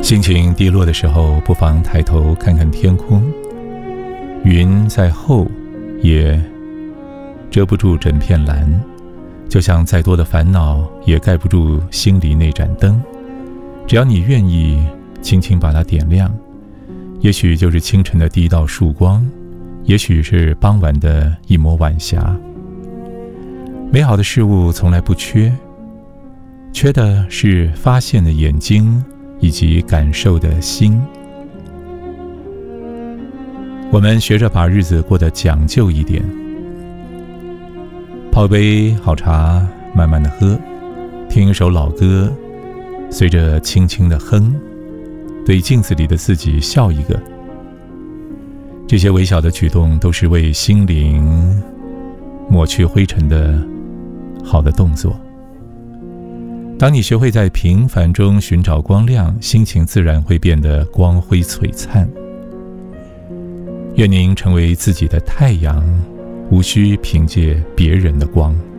心情低落的时候，不妨抬头看看天空，云再厚也遮不住整片蓝，就像再多的烦恼也盖不住心里那盏灯。只要你愿意轻轻把它点亮，也许就是清晨的第一道曙光，也许是傍晚的一抹晚霞。美好的事物从来不缺，缺的是发现的眼睛以及感受的心。我们学着把日子过得讲究一点，泡杯好茶，慢慢的喝，听一首老歌，随着轻轻的哼，对镜子里的自己笑一个。这些微小的举动都是为心灵抹去灰尘的好的动作。当你学会在平凡中寻找光亮，心情自然会变得光辉璀璨。愿您成为自己的太阳，无需凭借别人的光。